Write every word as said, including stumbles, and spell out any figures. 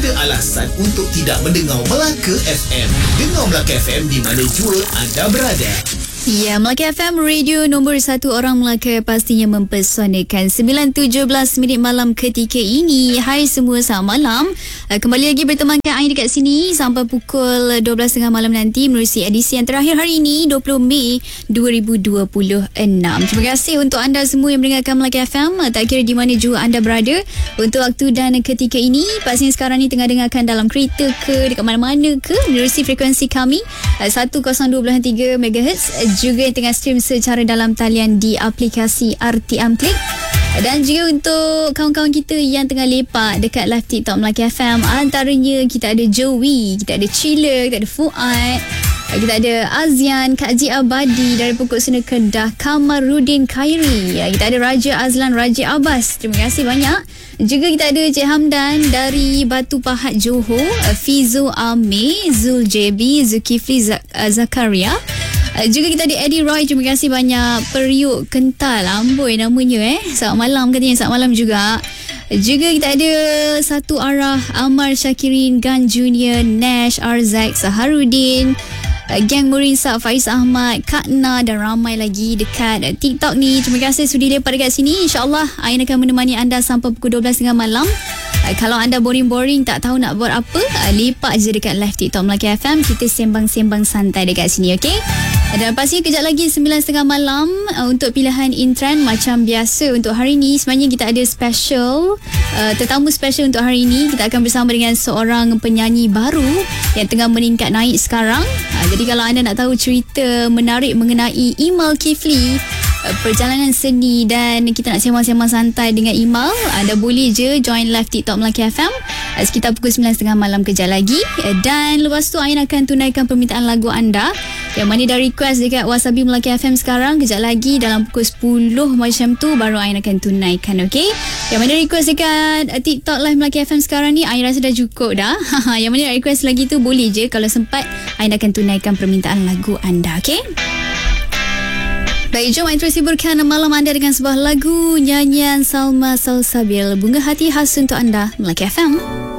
ada alasan untuk tidak mendengar Melaka F M. Dengar Melaka F M di mana jua anda berada. Ya, Melaka F M, radio nombor satu orang Melaka, pastinya mempesonakan. Sembilan tujuh belas minit malam ketika ini. Hai semua, selamat malam. Kembali lagi bertemankan Ain dekat sini sampai pukul dua belas tiga puluh malam nanti menerusi edisi yang terakhir hari ini, dua puluh Mei dua ribu dua puluh enam. Terima kasih untuk anda semua yang mendengarkan Melaka F M, tak kira di mana jua anda berada. Untuk waktu dan ketika ini, pastinya sekarang ni tengah dengarkan dalam kereta ke, dekat mana-mana ke, menerusi frekuensi kami seratus dua puluh tiga megahertz. Juga yang tengah stream secara dalam talian di aplikasi R T M Click. Dan juga untuk kawan-kawan kita yang tengah lepak dekat live TikTok Melaka F M, antaranya kita ada Joey, kita ada Chila, kita ada Fuad, kita ada Azian, Kak Ji Abadi dari Pokok Sena Kedah, Kamarudin Khairi, kita ada Raja Azlan, Raja Abbas, terima kasih banyak. Juga kita ada Cik Hamdan dari Batu Pahat Johor, Fizo Amir, Zul J B, Zulkifli Zakaria. Juga kita ada Eddie Roy, terima kasih banyak. Periuk Kental, amboi namanya eh. Selamat malam katanya, selamat malam juga. Juga kita ada Satu Arah, Amar Syakirin, Gan Junior, Nash, Arzak, Saharudin, Gang Murinsa, Faiz Ahmad, Kak Na dan ramai lagi dekat TikTok ni. Terima kasih sudi lepak dekat sini. InsyaAllah Ain akan menemani anda sampai pukul dua belas tiga puluh malam. Kalau anda boring-boring tak tahu nak buat apa, lepak je dekat live TikTok Melaka F M. Kita sembang-sembang santai dekat sini, okey? Dan pastinya kejap lagi sembilan tiga puluh malam uh, untuk pilihan Intran macam biasa. Untuk hari ini sebenarnya kita ada special, uh, tetamu special untuk hari ini. Kita akan bersama dengan seorang penyanyi baru yang tengah meningkat naik sekarang. Uh, jadi kalau anda nak tahu cerita menarik mengenai Imal Kifli, uh, perjalanan seni, dan kita nak sembang-sembang santai dengan Imal, anda boleh je join live TikTok Melaka F M uh, sekitar pukul sembilan tiga puluh malam kejap lagi. Uh, dan lepas tu Ain akan tunaikan permintaan lagu anda yang mana dah request dekat Wasabi Melaka F M sekarang. Kejap lagi dalam pukul sepuluh macam tu baru Ain akan tunaikan, okey? Yang mana request dekat uh, TikTok Live Melaka F M sekarang ni Ain rasa dah cukup dah. Yang mana request lagi tu boleh je, kalau sempat Ain akan tunaikan permintaan lagu anda, okey? Baik, jom Ain terus hiburkan malam anda dengan sebuah lagu nyanyian Salma Salsabil, Bunga Hati khas untuk anda Melaka F M.